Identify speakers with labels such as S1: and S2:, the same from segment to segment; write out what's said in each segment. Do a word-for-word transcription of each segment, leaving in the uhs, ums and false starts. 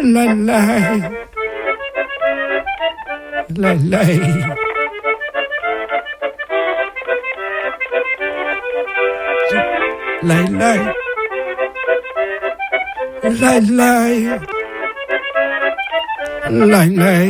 S1: La la. La la. La la. La la. La la.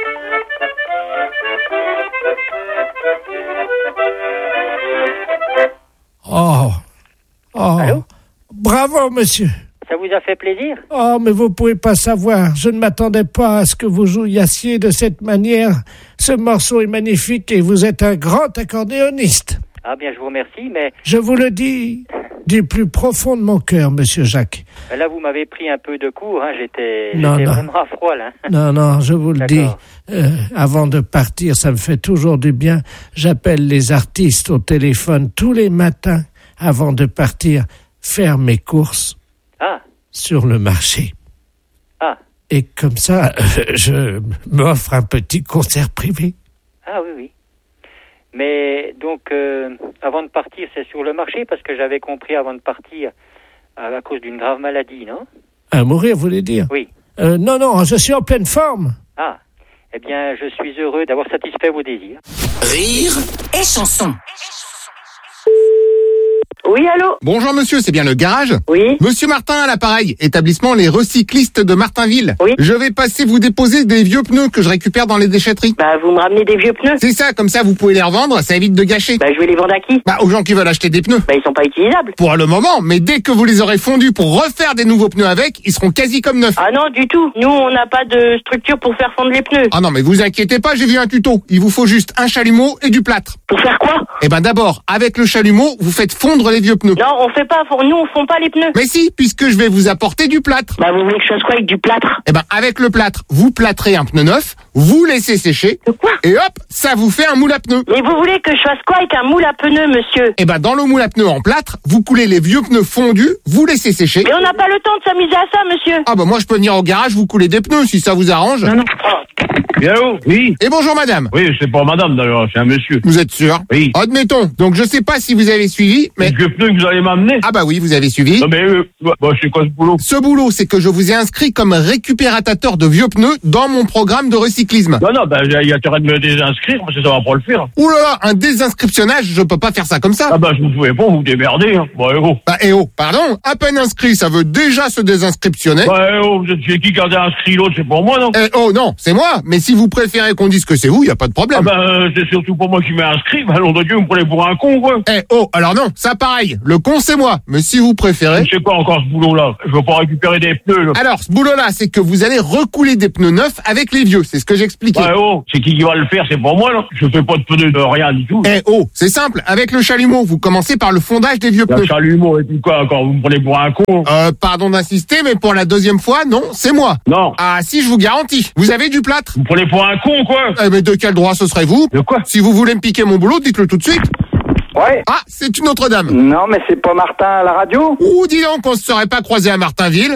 S1: Oh. Oh.
S2: Allô?
S1: Bravo, monsieur.
S2: Ça vous a fait plaisir?
S1: Oh, mais vous pouvez pas savoir. Je ne m'attendais pas à ce que vous jouissiez de cette manière. Ce morceau est magnifique et vous êtes un grand accordéoniste.
S2: Ah bien, je vous remercie, mais...
S1: Je vous le dis du plus profond de mon cœur, monsieur Jacques.
S2: Là, vous m'avez pris un peu de court, hein. J'étais,
S1: Non,
S2: j'étais
S1: non.
S2: vraiment à froid, là.
S1: Non, non, je vous le dis.
S2: D'accord.
S1: Euh, avant de partir, ça me fait toujours du bien. J'appelle les artistes au téléphone tous les matins avant de partir faire mes courses
S2: Ah,
S1: sur le marché.
S2: ah,
S1: Et comme ça, euh, je m'offre un petit concert privé.
S2: ah oui, oui. Mais donc, euh, avant de partir, c'est sur le marché, parce que j'avais compris avant de partir, à, à cause d'une grave maladie, non?
S1: À mourir, vous voulez dire?
S2: Oui.
S1: Euh, non, non, je suis en pleine forme.
S2: Ah, eh bien, je suis heureux d'avoir satisfait vos désirs.
S3: Rire et chanson.
S4: Oui, allô?
S5: Bonjour monsieur, c'est bien le garage?
S4: Oui.
S5: Monsieur Martin à l'appareil, établissement Les Recyclistes de Martinville.
S4: Oui.
S5: Je vais passer vous déposer des vieux pneus que je récupère dans les déchetteries.
S4: Bah, vous me ramenez des vieux pneus?
S5: C'est ça, comme ça vous pouvez les revendre, ça évite de gâcher.
S4: Bah, je vais les vendre à qui?
S5: Bah aux gens qui veulent acheter des pneus.
S4: Bah, ils sont pas utilisables.
S5: Pour le moment, mais dès que vous les aurez fondus pour refaire des nouveaux pneus avec, ils seront quasi comme neufs.
S4: Ah non, du tout. Nous, on n'a pas de structure pour faire fondre les pneus.
S5: Ah non mais vous inquiétez pas, j'ai vu un tuto. Il vous faut juste un chalumeau et du plâtre.
S4: Pour faire quoi?
S5: Eh ben d'abord, avec le chalumeau, vous faites fondre les vieux pneus.
S4: Non, on fait pas, pour nous, on fond pas les pneus.
S5: Mais si, puisque je vais vous apporter du plâtre.
S4: Bah, vous voulez que je fasse quoi avec du plâtre?
S5: Eh ben, avec le plâtre, vous plâtrez un pneu neuf, vous laissez sécher,
S4: De quoi?
S5: et hop, ça vous fait un moule à pneus.
S4: Mais vous voulez que je fasse quoi avec un moule à pneus, monsieur?
S5: Eh ben, dans le moule à pneus en plâtre, vous coulez les vieux pneus fondus, vous laissez sécher.
S4: Mais on n'a pas le temps de s'amuser à ça, monsieur.
S5: Ah bah moi je peux venir au garage vous couler des pneus si ça vous arrange.
S4: Non, non.
S6: Bien haut, oui.
S5: Et bonjour madame.
S6: Oui, c'est pas madame d'ailleurs, c'est un monsieur.
S5: Vous êtes sûr?
S6: Oui.
S5: Admettons. Donc je sais pas si vous avez suivi, mais...
S6: Les vieux pneus que vous allez m'amener?
S5: Ah bah oui, vous avez suivi.
S6: Non mais, euh, bah, bah, c'est quoi ce boulot?
S5: Ce boulot, c'est que je vous ai inscrit comme récupérateur de vieux pneus dans mon programme de recyclisme.
S6: Non, non, bah, il y a intérêt de me désinscrire, parce que ça va pas le faire.
S5: Ouh là là, un désinscriptionnage, je peux pas faire ça comme ça.
S6: Ah bah, je vous pouvez pas vous démerder, hein. Bah, eh oh.
S5: Bah eh oh, pardon, à peine inscrit, ça veut déjà se désinscriptionner.
S6: Bah, eh oh, vous êtes chez qui qui a inscrit l'autre, c'est pour moi, non?
S5: Eh oh non, c'est moi, mais si vous préférez qu'on dise que c'est vous, y a pas de problème.
S6: Ah bah, euh, c'est surtout pour moi qui m'ai inscrit, bah, nom de Dieu, vous me prenez pour un con, quoi.
S5: Eh oh, alors non, ça pareil, le con c'est moi, mais si vous préférez...
S6: Je sais pas encore ce boulot-là, je veux pas récupérer des pneus, là.
S5: Alors, ce boulot-là, c'est que vous allez recouler des pneus neufs avec les vieux, c'est ce que j'expliquais.
S6: Bah, eh oh, c'est qui qui va le faire, c'est pour moi, non? Je fais pas de pneus de rien du tout.
S5: Eh oh, c'est simple, avec le chalumeau, vous commencez par le fondage des vieux
S6: La
S5: pneus.
S6: chalumeau et tout quoi, encore, vous me prenez pour un con.
S5: Euh, pardon d'insister, mais pour la deuxième fois, non, c'est moi.
S6: Non.
S5: Ah si, je vous garantis, vous avez du plâtre.
S6: Vous me prenez pour un con, quoi.
S5: Eh mais de quel droit ce serait vous?
S6: De quoi?
S5: Si vous voulez me piquer mon boulot, dites-le tout de suite.
S7: Ouais.
S5: Ah, c'est une autre dame.
S7: Non, mais c'est pas Martin à la radio?
S5: Ouh, dis donc, on se serait pas croisé à Martinville.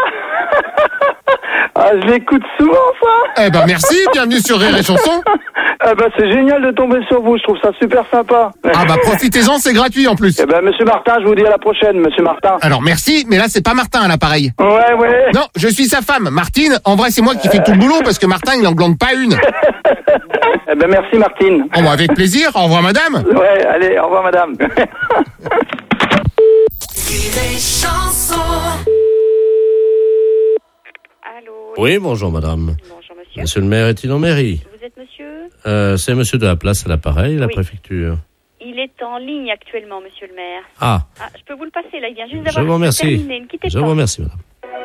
S7: Ah, je l'écoute souvent, ça.
S5: Eh ben merci, bienvenue sur Rire et Chanson.
S7: Ah ben, c'est génial de tomber sur vous, je trouve ça super sympa.
S5: Ah bah profitez-en, c'est gratuit en plus.
S7: Eh ben, monsieur Martin, je vous dis à la prochaine, monsieur Martin.
S5: Alors merci, mais là c'est pas Martin à l'appareil.
S7: Ouais, ouais.
S5: Non, je suis sa femme, Martine. En vrai, c'est moi qui fais tout le boulot parce que Martin, il en glande pas une.
S7: Eh ben, merci, Martine.
S5: Bon, bah, avec plaisir. Au revoir, madame.
S7: Ouais, allez, au revoir, madame.
S8: Allô.
S9: Oui, bonjour madame.
S8: Bonjour monsieur.
S9: Monsieur le maire est-il en mairie?
S8: Vous êtes monsieur?
S9: euh, C'est monsieur de la place à l'appareil, la
S8: Oui.
S9: préfecture.
S8: Il est en ligne actuellement, monsieur le maire.
S9: Ah,
S8: Ah, je peux vous le passer là, il vient juste
S9: je
S8: d'avoir
S9: vous remercie.
S8: terminé. Ne quittez
S9: Je
S8: pas.
S9: vous remercie madame.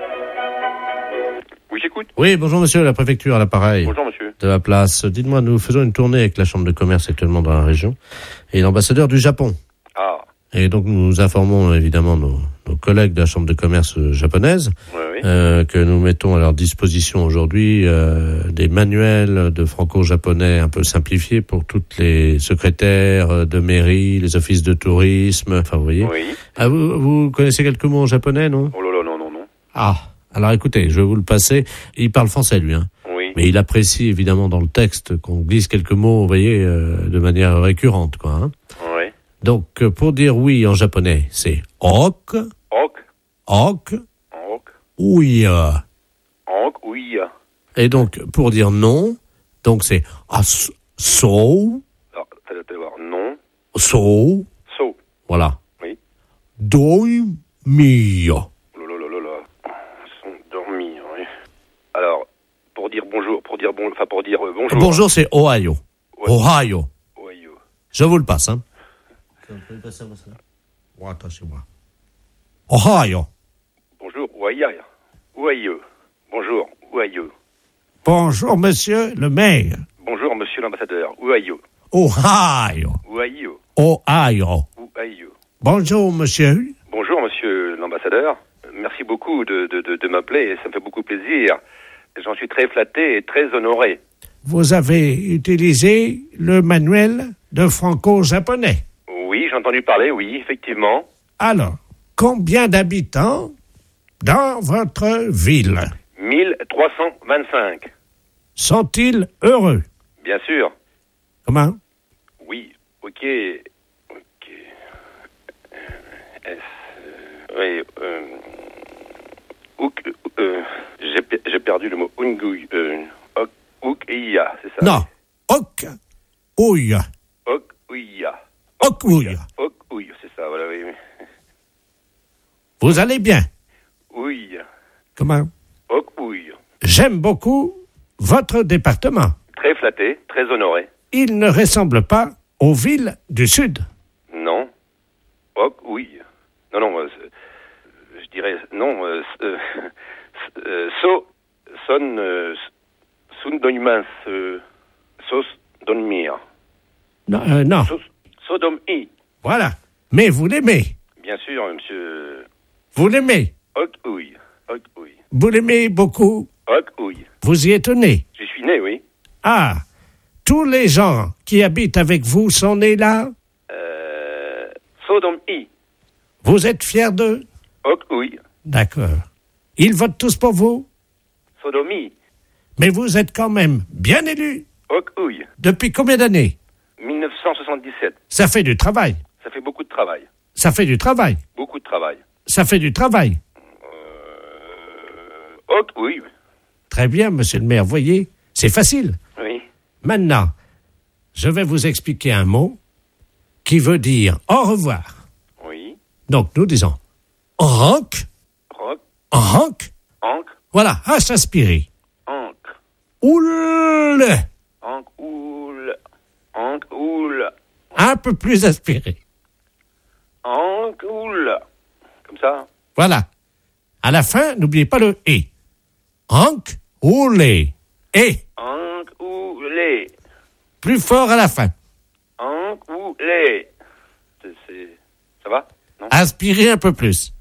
S10: Oui, j'écoute.
S9: Oui, bonjour monsieur, la préfecture à l'appareil.
S10: Bonjour, monsieur.
S9: De la place. Dites-moi, nous faisons une tournée avec la chambre de commerce actuellement dans la région et l'ambassadeur du Japon.
S10: Ah,
S9: Et donc nous informons évidemment nos, nos collègues de la chambre de commerce japonaise
S10: oui, oui.
S9: euh, que nous mettons à leur disposition aujourd'hui euh, des manuels de franco-japonais un peu simplifiés pour toutes les secrétaires de mairie, les offices de tourisme, enfin vous voyez.
S10: Oui.
S9: Ah, vous, vous connaissez quelques mots en japonais, non?
S10: Oh là là, non, non, non.
S9: Ah, alors écoutez, je vais vous le passer. Il parle français lui, hein.
S10: Oui.
S9: Mais il apprécie évidemment dans le texte qu'on glisse quelques mots, vous voyez, euh, de manière récurrente, quoi. Hein.
S10: Oui.
S9: Donc, euh, pour dire oui en japonais, c'est ok,
S10: Ok.
S9: ok,
S10: Ok.
S9: ouya.
S10: Ank, oui.
S9: Et donc, pour dire non, donc c'est ah, so,
S10: Alors, fallait voir. Non.
S9: so,
S10: So.
S9: voilà.
S10: Oui.
S9: Dormir.
S10: Oh là là là là. Ils sont dormis, oui. Alors, pour dire bonjour, pour dire bon, enfin pour dire euh, bonjour.
S9: Bonjour, c'est Ohio.
S10: Ouais.
S9: Ohio.
S10: Ohio.
S9: Je vous le passe, hein. Attendez-moi. Ohio.
S10: Bonjour, Ohio. Ohio. Bonjour, Ohio.
S1: Bonjour, monsieur le maire.
S10: Bonjour, monsieur l'ambassadeur. Ohio.
S9: Ohio.
S10: Ohio.
S9: Ohio.
S10: Ohio.
S1: Bonjour, monsieur.
S10: Bonjour, monsieur l'ambassadeur. Merci beaucoup de, de, de, de m'appeler. Ça me fait beaucoup plaisir. J'en suis très flatté et très honoré.
S1: Vous avez utilisé le manuel de franco-japonais.
S10: Oui, j'ai entendu parler, oui, effectivement.
S1: Alors, combien d'habitants dans votre ville
S10: mille trois cent vingt-cinq.
S1: sont-ils heureux?
S10: Bien sûr.
S1: Comment?
S10: Oui, ok. Ok. Euh, oui, euh... Ouk, euh, j'ai, j'ai perdu le mot Ungui. Euh, ok, Oukia, c'est ça?
S1: Non. Ok. Ouya.
S10: Ok, Ouya.
S1: Ok, ouya.
S10: Ok, Ouya, c'est ça, voilà, oui.
S1: Vous allez bien?
S10: Oui.
S1: Comment?
S10: Ok, Ouya.
S1: J'aime beaucoup votre département.
S10: Très flatté, très honoré.
S1: Il ne ressemble pas aux villes du Sud.
S10: Non. Ok, oui. Non, non, euh, je dirais, non, euh, euh, euh, so, son, euh, sun doimans, euh, sos dormir.
S1: Non, euh, non.
S10: So, sodom i.
S1: Voilà. Mais vous l'aimez.
S10: Bien sûr, monsieur.
S1: Vous l'aimez.
S10: Ok, oui. Ok, oui.
S1: Vous l'aimez beaucoup.
S10: Ok, oui.
S1: Vous y êtes né.
S10: Je suis né, oui.
S1: Ah. Tous les gens qui habitent avec vous sont nés là.
S10: Euh, sodom i.
S1: Vous êtes fiers d'eux?
S10: Ok, oui.
S1: D'accord. Ils votent tous pour vous?
S10: Sodomie.
S1: Mais vous êtes quand même bien élu.
S10: Ok, oui.
S1: Depuis combien d'années?
S10: mille neuf cent soixante-dix-sept.
S1: Ça fait du travail.
S10: Ça fait beaucoup de travail.
S1: Ça fait du travail.
S10: Beaucoup de travail.
S1: Ça fait du travail.
S10: Euh... Ok, oui.
S1: Très bien, monsieur le maire. Voyez, c'est facile.
S10: Oui.
S1: Maintenant, je vais vous expliquer un mot qui veut dire au revoir.
S10: Oui.
S1: Donc, nous disons rock,
S10: Rock.
S1: rock.
S10: Ancre.
S1: Voilà, à s'inspirer.
S10: Ancre.
S1: Oule.
S10: Ancre. Oule. Ancre. Oule.
S1: Un peu plus aspiré.
S10: Ancre. Oule. Comme ça.
S1: Voilà. À la fin, n'oubliez pas le et. Hank oule. Et.
S10: Ancre. Oule.
S1: Plus fort à la fin.
S10: Ancre. Oule. C'est, c'est... Ça va? Non?
S1: Aspirez un peu plus.